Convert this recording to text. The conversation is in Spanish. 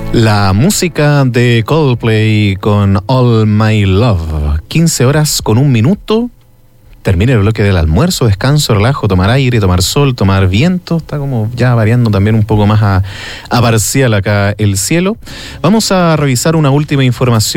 La música de Coldplay con All My Love. 15 horas con 1 minuto. Termina el bloque del almuerzo, descanso, relajo, tomar aire, tomar sol, tomar viento. Está como ya variando también un poco más a parcial acá el cielo. Vamos a revisar una última información.